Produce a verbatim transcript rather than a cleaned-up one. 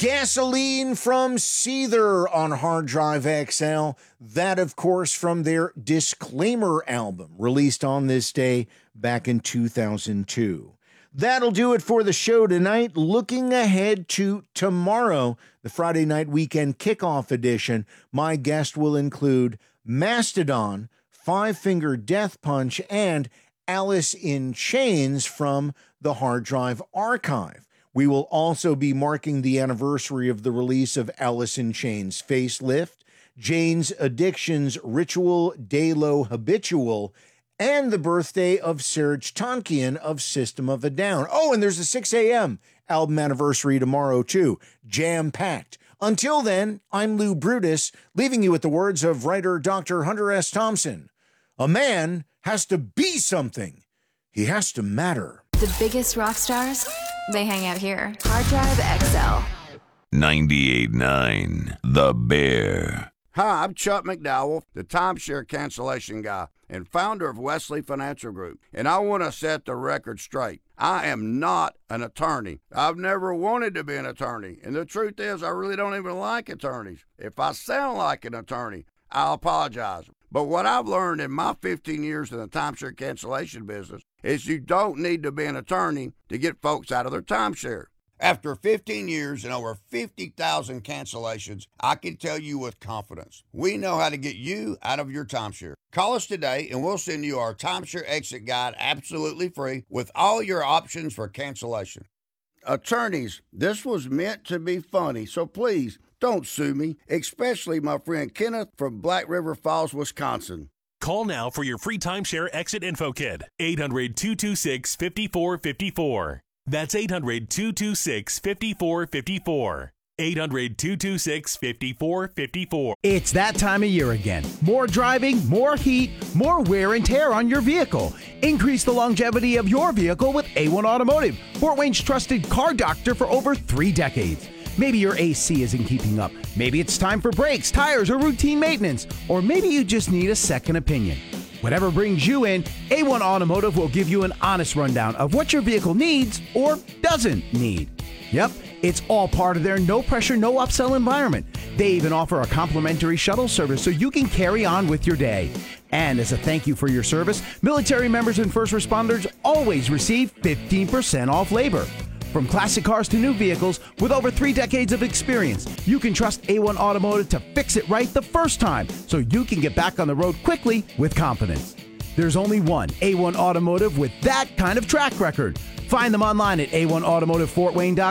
Gasoline from Seether on Hard Drive X L. That, of course, from their Disclaimer album, released on this day back in two thousand two. That'll do it for the show tonight. Looking ahead to tomorrow, the Friday night weekend kickoff edition, my guest will include Mastodon, Five Finger Death Punch, and Alice in Chains from the Hard Drive Archive. We will also be marking the anniversary of the release of Alice in Chains' Facelift, Jane's Addiction's Ritual de lo Habitual, and the birthday of Serge Tankian of System of a Down. Oh, and there's a six a.m. album anniversary tomorrow, too. Jam-packed. Until then, I'm Lou Brutus, leaving you with the words of writer Doctor Hunter S. Thompson. A man has to be something. He has to matter. The biggest rock stars, they hang out here. Hard Drive X L. ninety-eight point nine The Bear. Hi, I'm Chuck McDowell, the timeshare cancellation guy and founder of Wesley Financial Group, and I want to set the record straight. I am not an attorney. I've never wanted to be an attorney, and the truth is I really don't even like attorneys. If I sound like an attorney, I'll apologize. But what I've learned in my fifteen years in the timeshare cancellation business is you don't need to be an attorney to get folks out of their timeshare. After fifteen years and over fifty thousand cancellations, I can tell you with confidence, we know how to get you out of your timeshare. Call us today and we'll send you our timeshare exit guide absolutely free with all your options for cancellation. Attorneys, this was meant to be funny, so please don't sue me, especially my friend Kenneth from Black River Falls, Wisconsin. Call now for your free timeshare exit info kit. eight hundred, two two six, five four five four. That's eight hundred, two two six, five four five four. eight hundred, two two six, five four five four. It's that time of year again. More driving, more heat, more wear and tear on your vehicle. Increase the longevity of your vehicle with A one Automotive, Fort Wayne's trusted car doctor for over three decades. Maybe your A C isn't keeping up. Maybe it's time for brakes, tires, or routine maintenance. Or maybe you just need a second opinion. Whatever brings you in, A one Automotive will give you an honest rundown of what your vehicle needs or doesn't need. Yep, it's all part of their no-pressure, no-upsell environment. They even offer a complimentary shuttle service so you can carry on with your day. And as a thank you for your service, military members and first responders always receive fifteen percent off labor. From classic cars to new vehicles, with over three decades of experience, you can trust A one Automotive to fix it right the first time so you can get back on the road quickly with confidence. There's only one A one Automotive with that kind of track record. Find them online at A one Automotive Fort Wayne dot com.